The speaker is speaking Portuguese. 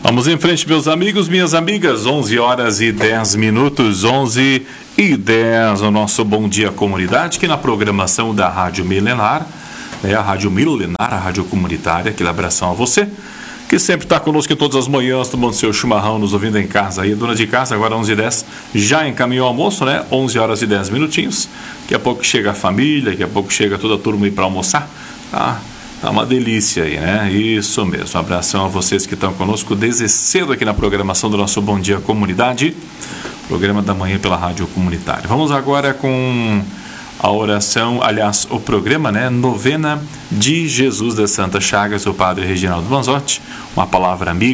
Vamos em frente, meus amigos, minhas amigas. 11 horas e 10 minutos, 11 e 10, o nosso Bom Dia Comunidade, que na programação da Rádio Milenar, a Rádio Milenar, a Rádio Comunitária. Aquele abração a você, que sempre está conosco em todas as manhãs, tomando seu chimarrão, nos ouvindo em casa aí. Dona de casa, agora 11 e 10, já encaminhou o almoço, né? 11 horas e 10 minutinhos. Daqui a pouco chega a família, daqui a pouco chega toda a turma aí para almoçar. Tá uma delícia aí, né? Isso mesmo. Um abração a vocês que estão conosco desde cedo aqui na programação do nosso Bom Dia Comunidade, programa da manhã pela Rádio Comunitária. Vamos agora com a oração, aliás, o programa, né? Novena de Jesus das Santas Chagas, o Padre Reginaldo Manzotti, uma palavra amiga.